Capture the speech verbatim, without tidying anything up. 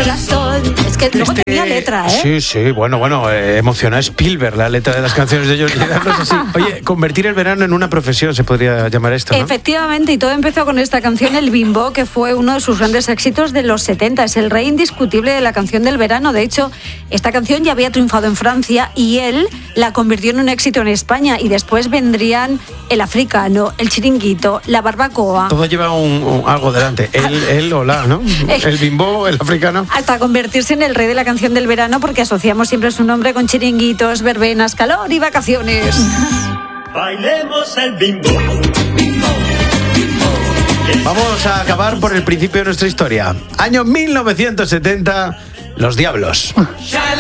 corazón. Es que luego este, tenía letra, ¿eh? Sí, sí, bueno, bueno, eh, emociona a Spielberg la letra de las canciones de George Michael. Así. Oye, convertir el verano en una profesión se podría llamar esto, ¿no? Efectivamente, y todo empezó con esta canción, El Bimbo, que fue uno de sus grandes éxitos de los setenta. Es el rey indiscutible de la canción del verano. De hecho, esta canción ya había triunfado en Francia y él la convirtió en un éxito en España. Y después vendrían el africano, el chiringuito, la barbacoa. Todo lleva un, un, algo delante. El, el o la, ¿no? El bimbo, el africano. Hasta convertirse en el rey de la canción del verano, porque asociamos siempre su nombre con chiringuitos, verbenas, calor y vacaciones. Bailemos el bimbo. Vamos a acabar por el principio de nuestra historia. Año mil novecientos setenta, Los Diablos.